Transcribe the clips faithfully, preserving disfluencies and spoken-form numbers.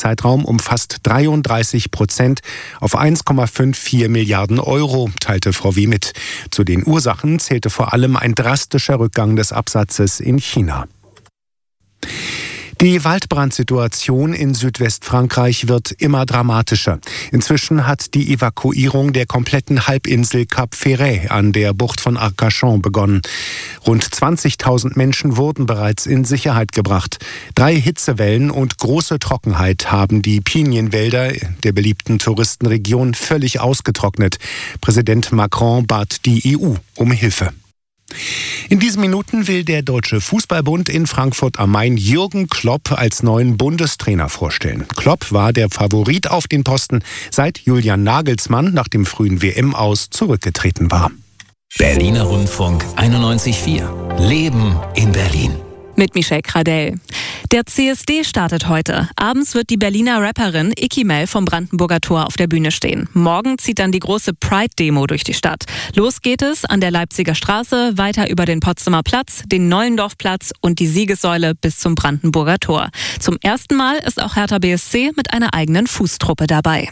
Jahreszeitraum um fast dreiunddreißig Prozent auf eins Komma vierundfünfzig Milliarden Euro, teilte V W mit. Zu den Ursachen zählte vor allem ein drastischer Rückgang des Absatzes in China. Die Waldbrandsituation in Südwestfrankreich wird immer dramatischer. Inzwischen hat die Evakuierung der kompletten Halbinsel Cap Ferret an der Bucht von Arcachon begonnen. Rund zwanzigtausend Menschen wurden bereits in Sicherheit gebracht. Drei Hitzewellen und große Trockenheit haben die Pinienwälder der beliebten Touristenregion völlig ausgetrocknet. Präsident Macron bat die E U um Hilfe. In diesen Minuten will der Deutsche Fußballbund in Frankfurt am Main Jürgen Klopp als neuen Bundestrainer vorstellen. Klopp war der Favorit auf den Posten, seit Julian Nagelsmann nach dem frühen W M-Aus zurückgetreten war. Berliner Rundfunk einundneunzig Komma vier. Leben in Berlin. Mit Michelle Kradell. Der C S D startet heute. Abends wird die Berliner Rapperin Icky Mel vom Brandenburger Tor auf der Bühne stehen. Morgen zieht dann die große Pride-Demo durch die Stadt. Los geht es an der Leipziger Straße, weiter über den Potsdamer Platz, den Nollendorfplatz und die Siegessäule bis zum Brandenburger Tor. Zum ersten Mal ist auch Hertha B S C mit einer eigenen Fußtruppe dabei.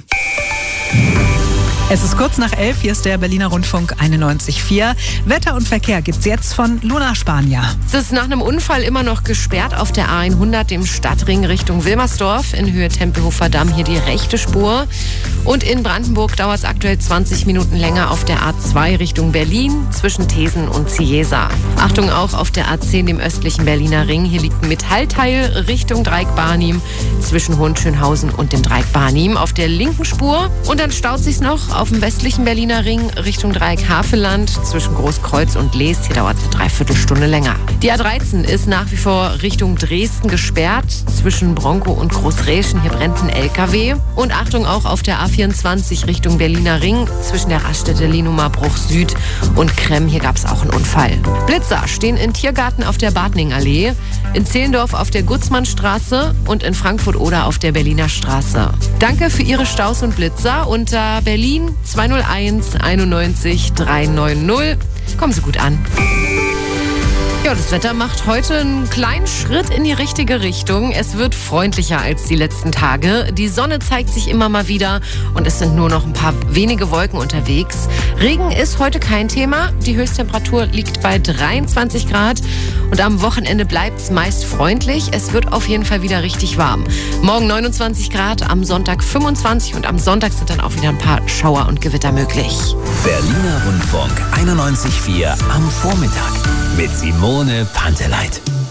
Es ist kurz nach elf, hier ist der Berliner Rundfunk einundneunzig Komma vier. Wetter und Verkehr gibt's jetzt von Luna Spanier. Es ist nach einem Unfall immer noch gesperrt auf der A hundert, dem Stadtring Richtung Wilmersdorf. In Höhe Tempelhofer Damm hier die rechte Spur. Und in Brandenburg dauert es aktuell zwanzig Minuten länger auf der A zwei Richtung Berlin zwischen Thesen und Ciesa. Achtung auch auf der A zehn, dem östlichen Berliner Ring. Hier liegt ein Metallteil Richtung Dreieck Barnim zwischen Hohenschönhausen und dem Dreieck Barnim auf der linken Spur. Und dann staut sich's noch auf dem westlichen Berliner Ring Richtung Dreieck Havelland zwischen Großkreuz und Leest. Hier dauert es eine Dreiviertelstunde länger. Die A dreizehn ist nach wie vor Richtung Dresden gesperrt zwischen Bronkow und Großräschen. Hier brennt ein L K W. Und Achtung auch auf der A vierundzwanzig Richtung Berliner Ring zwischen der Raststätte Lenumer-Bruch Süd und Kremm. Hier gab es auch einen Unfall. Blitzer stehen in Tiergarten auf der Badningallee, in Zehlendorf auf der Gutzmannstraße und in Frankfurt-Oder auf der Berliner Straße. Danke für Ihre Staus und Blitzer unter Berlin zwei null eins einundneunzig drei neun null. Kommen Sie gut an. Ja, das Wetter macht heute einen kleinen Schritt in die richtige Richtung. Es wird freundlicher als die letzten Tage. Die Sonne zeigt sich immer mal wieder und es sind nur noch ein paar wenige Wolken unterwegs. Regen ist heute kein Thema. Die Höchsttemperatur liegt bei dreiundzwanzig Grad und am Wochenende bleibt es meist freundlich. Es wird auf jeden Fall wieder richtig warm. Morgen neunundzwanzig Grad, am Sonntag fünfundzwanzig und am Sonntag sind dann auch wieder ein paar Schauer und Gewitter möglich. Berliner Rundfunk einundneunzig Komma vier am Vormittag mit Simone Panteleit.